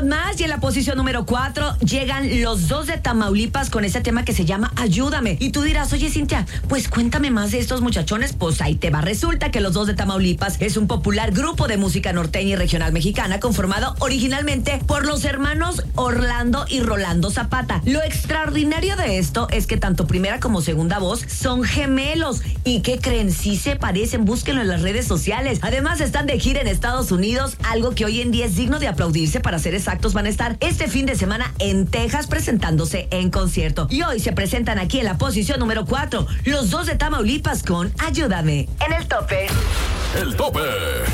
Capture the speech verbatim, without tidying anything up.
con más y en la posición número cuatro llegan los dos de Tamaulipas con ese tema que se llama Ayúdame. Y tú dirás, oye Cintia, pues cuéntame más de estos muchachones. Pues ahí te va. Resulta que los dos de Tamaulipas es un popular grupo de música norteña y regional mexicana conformado originalmente por los hermanos Orlando y Rolando Zapata. Lo extraordinario de esto es que tanto primera como segunda voz son gemelos. ¿Y qué creen? Sí se parecen, búsquenlo en las redes sociales. Además están de gira en Estados Unidos, algo que hoy en día es digno de aplaudirse. Para ser exactos, van a estar este fin de semana en Texas presentándose en concierto. Y hoy se presentan aquí en la posición número cuatro, los dos de Tamaulipas con Ayúdame. En el tope. El tope.